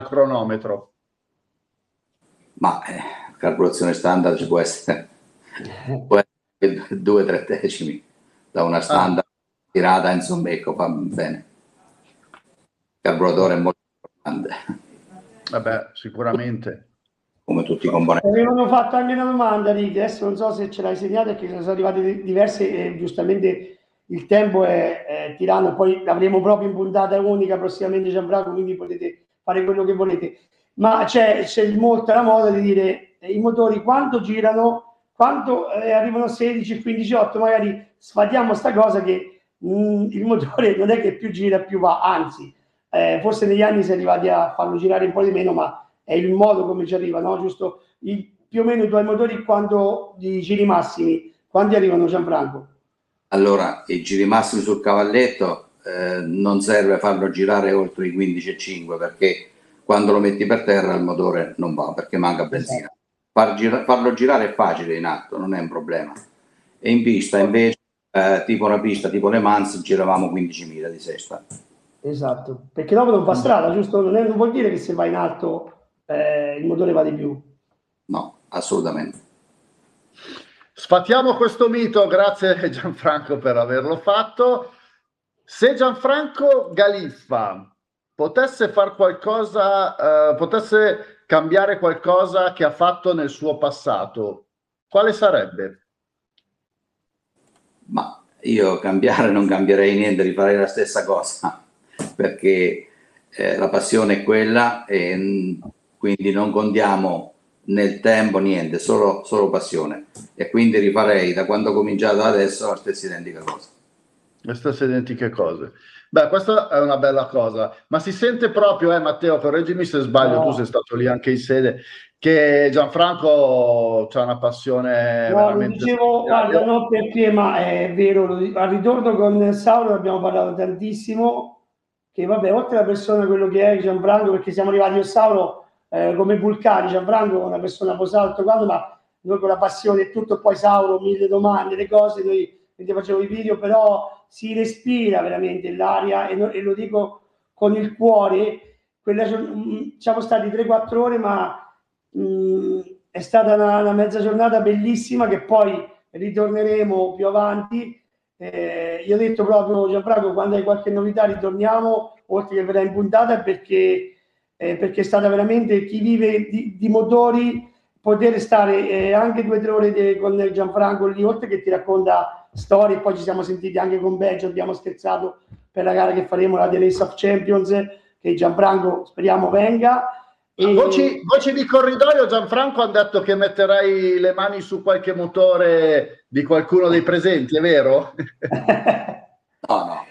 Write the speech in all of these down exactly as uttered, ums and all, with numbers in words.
cronometro? Ma eh, carburazione standard ci può essere, può essere due o tre decimi da una standard ah. tirata, insomma, ecco, fa bene. Il carburatore è molto importante. Vabbè, sicuramente. Come tutti i componenti. Avevano fatto anche una domanda, Ricky, adesso non so se ce l'hai segnata, perché sono arrivate diverse e giustamente il tempo è, è tiranno, poi l'avremo proprio in puntata unica prossimamente, Gianfranco, quindi potete fare quello che volete. Ma c'è, c'è molta la moda di dire eh, i motori quando girano, quando eh, arrivano a sedici, quindici, otto, magari sfatiamo sta cosa che mh, il motore non è che più gira più va, anzi, eh, forse negli anni si è arrivati a farlo girare un po' di meno, ma è il modo come ci arriva, no? Giusto? Il, più o meno i tuoi motori quando di giri massimi, quando arrivano, Gianfranco? Allora, i giri massimi sul cavalletto eh, non serve farlo girare oltre i quindici e cinque, perché quando lo metti per terra il motore non va, perché manca benzina. Esatto. Far gira, farlo girare è facile in atto, non è un problema. E in pista invece, eh, tipo una pista tipo Le Mans, giravamo quindicimila di sesta. Esatto, perché dopo non fa strada, giusto? Non, è, non vuol dire che se va in alto eh, il motore va di più. No, assolutamente. Sfatiamo questo mito, grazie Gianfranco per averlo fatto. Se Gianfranco Galiffa potesse far qualcosa, eh, potesse cambiare qualcosa che ha fatto nel suo passato, quale sarebbe? Ma io cambiare non cambierei niente, rifarei la stessa cosa, perché eh, la passione è quella e mh, quindi non contiamo nel tempo niente, solo, solo passione, e quindi rifarei da quando ho cominciato adesso la stessa identica cosa. Le stesse identiche cose. Beh, questa è una bella cosa, ma si sente proprio, eh Matteo, correggimi se sbaglio, no. Tu sei stato lì anche in sede, che Gianfranco c'ha una passione no, veramente... lo dicevo, guarda, non perché, ma è vero, al ritorno con Saulo abbiamo parlato tantissimo, che vabbè, oltre alla persona quello che è Gianfranco, perché siamo arrivati a Saulo eh, come vulcani, Gianfranco è una persona posata tutto quanto, ma noi con la passione e tutto, poi Saulo, mille domande, le cose, noi ti facevo i video, però si respira veramente l'aria e, no, e lo dico con il cuore, quella, siamo stati tre quattro ore, ma mh, è stata una, una mezza giornata bellissima che poi ritorneremo più avanti. Eh, io ho detto proprio, Gianfranco, quando hai qualche novità ritorniamo, oltre che verrà in puntata, perché, eh, perché è stata veramente, chi vive di, di motori, poter stare eh, anche due o tre ore de, con Gianfranco lì, oltre che ti racconta storie, poi ci siamo sentiti anche con Belgio, abbiamo scherzato per la gara che faremo, la The Race of Champions, che Gianfranco speriamo venga. E... Voci, voci di corridoio, Gianfranco ha detto che metterai le mani su qualche motore di qualcuno dei presenti, è vero? No, no.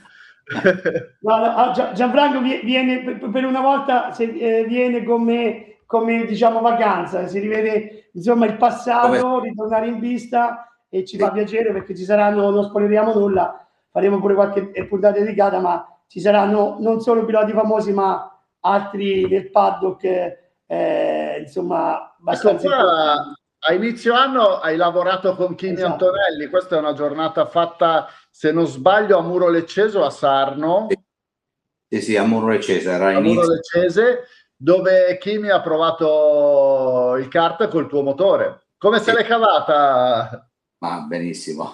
no, no Gianfranco viene per una volta, se, eh, viene come, come diciamo vacanza, si rivede insomma il passato, come... ritornare in pista, e ci sì. fa piacere perché ci saranno, non spoileriamo nulla, faremo pure qualche puntata dedicata, ma ci saranno non solo piloti famosi ma altri nel paddock, eh, insomma abbastanza ecco qua, a inizio anno hai lavorato con Kimi esatto. Antonelli, questa è una giornata fatta, se non sbaglio, a Muro Leccese o a Sarno? Sì, sì, a Muro Leccese, era a Muro Leccese, dove Kimi ha provato il kart col tuo motore. Come se l'è cavata? Ma benissimo.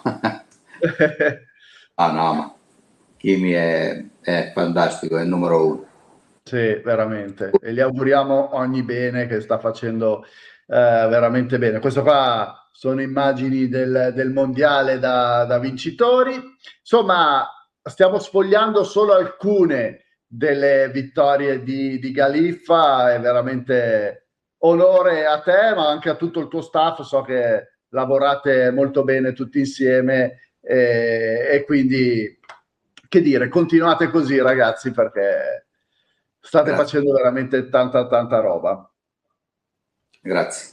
ah no, ma Kimi è, è fantastico, è il numero uno. Sì, veramente. E gli auguriamo ogni bene, che sta facendo eh, veramente bene. Questo qua sono immagini del, del mondiale da, da vincitori. Insomma, stiamo sfogliando solo alcune delle vittorie di, di Galiffa. È veramente onore a te, ma anche a tutto il tuo staff. So che lavorate molto bene tutti insieme e, e quindi, che dire, continuate così, ragazzi, perché state Grazie. facendo veramente tanta tanta roba. Grazie.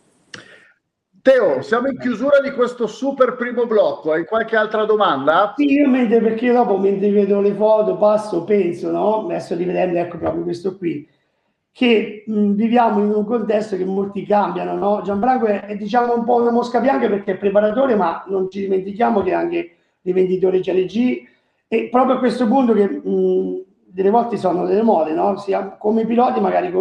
Teo, siamo in chiusura di questo super primo blocco. Hai qualche altra domanda? Sì, io mentre, perché io dopo mentre vedo le foto passo, penso, no? Adesso rivedendo, ecco proprio questo qui, che mh, viviamo in un contesto che molti cambiano, no? Gianfranco è, è diciamo un po' una mosca bianca perché è preparatore, ma non ci dimentichiamo che è anche rivenditore G L G, e proprio a questo punto che mh, delle volte sono delle mode, no? Sia come piloti magari